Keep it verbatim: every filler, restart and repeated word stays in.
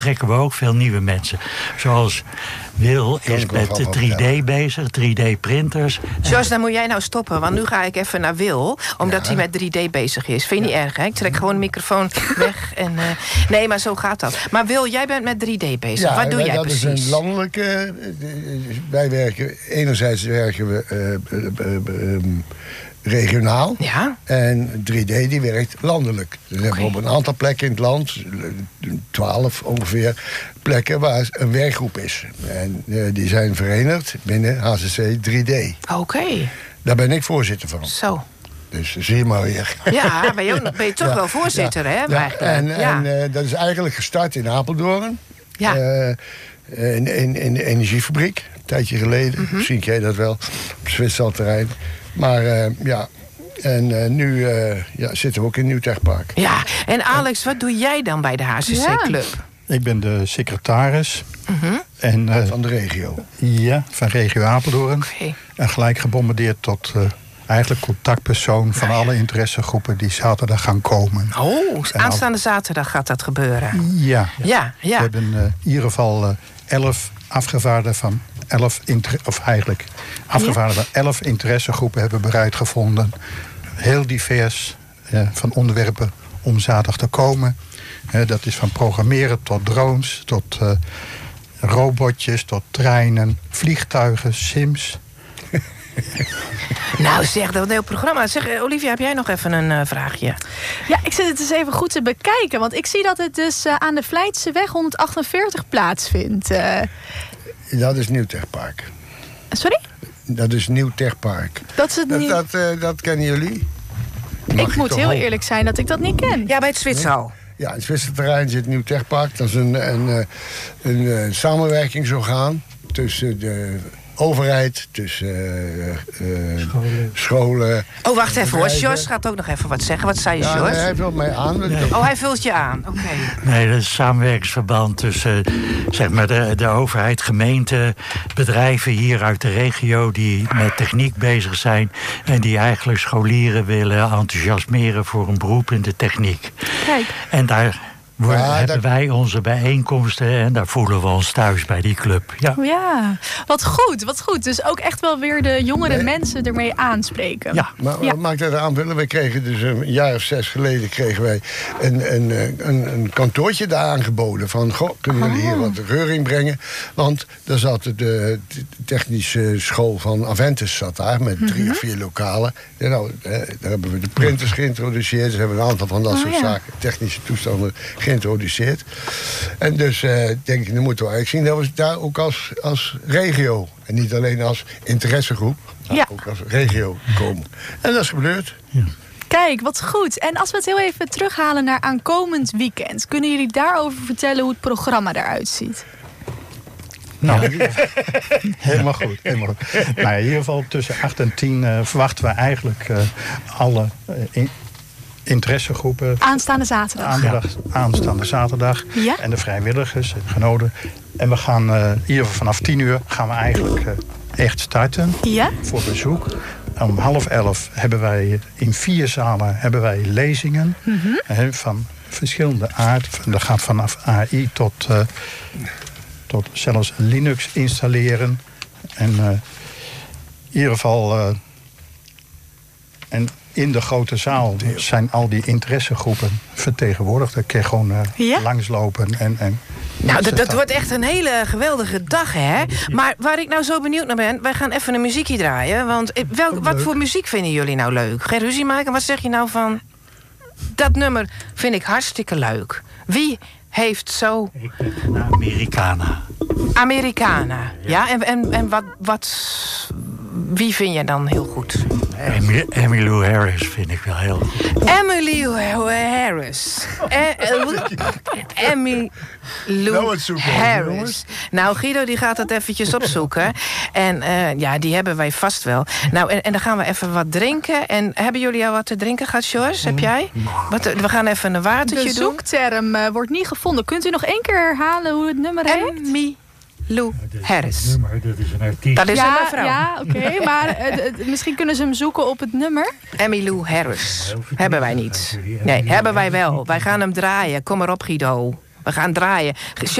trekken we ook veel nieuwe mensen. Zoals Wil is met drie D bezig, drie D-printers. Jos, dan moet jij nou stoppen, want nu ga ik even naar Wil, omdat ja. hij met drie D bezig is. Vind je niet ja. erg, hè? Ik trek gewoon de microfoon weg. En, uh, nee, maar zo gaat dat. Maar Wil, jij bent met drie D bezig. Ja, Wat doe wij, jij dat precies? Dat is een landelijke... Wij werken... Enerzijds werken we... Uh, uh, uh, um, regionaal. Ja. En drie D die werkt landelijk. Dus we okay. hebben op een aantal plekken in het land, twaalf ongeveer, plekken waar een werkgroep is. En uh, die zijn verenigd binnen H C C drie D. Oké. Okay. Daar ben ik voorzitter van. Zo. Dus zie je maar weer. Ja, ben je, ook, ben je toch ja, wel voorzitter, ja, hè? Ja, en ja. en uh, dat is eigenlijk gestart in Apeldoorn. Ja. Uh, in, in, in de energiefabriek, een tijdje geleden. Mm-hmm. Misschien ken je dat wel, op Zwitserland terrein. Maar uh, ja, en uh, nu uh, ja, zitten we ook in Nieuw Techpark. Ja, en Alex, wat doe jij dan bij de H C C-club? Ja. Ik ben de secretaris. Mm-hmm. En, uh, van de regio? Ja, van regio Apeldoorn. Okay. En gelijk gebombardeerd tot uh, eigenlijk contactpersoon van nou ja. alle interessegroepen die zaterdag gaan komen. Oh, aanstaande al... zaterdag gaat dat gebeuren? Ja. ja, ja. We hebben uh, in ieder geval uh, elf afgevaardigden van elf, inter- of eigenlijk afgevaardigden van elf interessegroepen hebben bereid gevonden. Heel divers uh, van onderwerpen om zaterdag te komen. Uh, dat is van programmeren tot drones, tot uh, robotjes, tot treinen, vliegtuigen, sims. Nou zeg, dat is een heel programma. Zeg, Olivia, heb jij nog even een uh, vraagje? Ja, ik zit het eens even goed te bekijken. Want ik zie dat het dus uh, aan de Vlijtseweg honderdachtenveertig plaatsvindt. Uh... Dat is Nieuw Techpark. Sorry? Dat is Nieuw Techpark. Dat is het dat, nieuw... dat, uh, dat kennen jullie? Mag ik moet heel hopen. eerlijk zijn dat ik dat niet ken. Ja, bij het Zwitserhal. Ja, in het Zwitserterrein zit Nieuw Techpark. Dat is een, een, een, een, een samenwerkingsorgaan tussen de overheid, tussen uh, uh, scholen. scholen. Oh, wacht even hoor. Jos gaat ook nog even wat zeggen. Wat zei je, ja, Jos? Nee, hij vult mij aan. Nee. Oh, hij vult je aan. Oké. Okay. Nee, dat is een samenwerkingsverband tussen zeg maar, de, de overheid, gemeenten, bedrijven hier uit de regio die met techniek bezig zijn en die eigenlijk scholieren willen enthousiasmeren voor een beroep in de techniek. Kijk. En daar We ja, hebben dat... wij onze bijeenkomsten en daar voelen we ons thuis bij die club. Ja, ja wat goed, wat goed. Dus ook echt wel weer de jongere nee. mensen ermee aanspreken. Ja. Maar ja. wat maakt dat aanvullen? Wij kregen dus een jaar of zes geleden kregen wij een, een, een, een kantoortje daar aangeboden. Van, goh, kunnen jullie hier wat reuring brengen? Want daar zat de, de technische school van Aventus zat daar met drie mm-hmm. of vier lokalen. En nou, daar hebben we de printers geïntroduceerd. Dus hebben we een aantal van dat oh, soort ja. zaken, technische toestanden geïntroduceerd. En dus uh, denk ik, dan moeten we eigenlijk zien dat we daar ook als, als regio, en niet alleen als interessegroep, maar ja. ook als regio komen. En dat is gebeurd. Ja. Kijk, wat goed. En als we het heel even terughalen naar aankomend weekend, kunnen jullie daarover vertellen hoe het programma eruit ziet? Nou, ja. helemaal goed. Helemaal goed. Nou, in ieder geval tussen acht en tien uh, verwachten we eigenlijk uh, alle uh, in, interessegroepen. Aanstaande zaterdag. Aandag, aanstaande zaterdag. Ja? En de vrijwilligers, het genodigden. En we gaan uh, in ieder geval vanaf tien uur gaan we eigenlijk uh, echt starten. Ja? Voor bezoek. Om half elf hebben wij in vier zalen hebben wij lezingen. Mm-hmm. Hè, van verschillende aard. Dat gaat vanaf A I tot, uh, tot zelfs Linux installeren. En uh, in ieder geval... Uh, en in de grote zaal zijn al die interessegroepen vertegenwoordigd. Daar kun je gewoon uh, ja? langslopen. En, en nou, dat, dat wordt echt een hele geweldige dag, hè? Maar waar ik nou zo benieuwd naar ben, wij gaan even een muziekje draaien. Want welk, wat voor muziek vinden jullie nou leuk? Geen ruzie maken, wat zeg je nou van... Dat nummer vind ik hartstikke leuk. Wie heeft zo... Ik ben een Americana. Americana, ja. ja? En, en, en wat, wat... Wie vind je dan heel goed? Emmylou Harris vind ik wel heel goed. Emmylou Harris. Emmylou Harris. Nou, Guido die gaat het eventjes opzoeken. En uh, ja, die hebben wij vast wel. Nou, en, en dan gaan we even wat drinken. En hebben jullie al wat te drinken gehad, George? Heb jij? Wat, we gaan even een watertje doen. De zoekterm uh, wordt niet gevonden. Kunt u nog één keer herhalen hoe het nummer heet? Emmy. Lou Harris. Nummer, dat is een artiest. Dat is ja, een mevrouw. Ja, oké. Okay, maar uh, d- misschien kunnen ze hem zoeken op het nummer. Emmylou Harris. Hebben wij niet. Nee, hebben wij wel. Wij gaan hem draaien. Kom maar op, Guido. We gaan draaien.